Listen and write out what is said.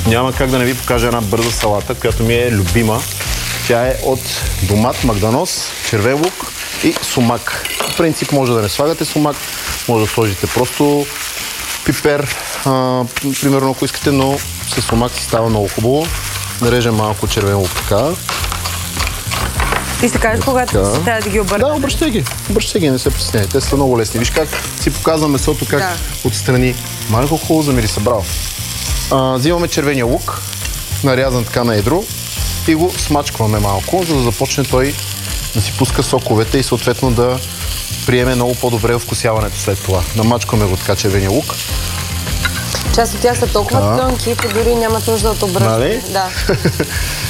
Няма как да не ви покажа една бърза салата, която ми е любима. Тя е от домат, магданос, червен лук и сумак. В принцип може да не слагате сумак, може да сложите просто пипер, примерно ако искате, но с сумак си става много хубаво. Нарежем малко червен лук така. И ще кажеш, когато си трябва да ги обърнем. Да, обръщай ги, не се притесняй. Те са много лесни. Виж как си показва месото, как отстрани. Малко хубаво замириса, браво. Взимаме червения лук, нарязан така на едро и го смачкваме малко, за да започне той да си пуска соковете и съответно да приеме много по-добре вкусяването след това. Намачкваме го така червения лук. Част от тях са толкова тънки, че дори нямат нужда от обръщане. Нали? Да.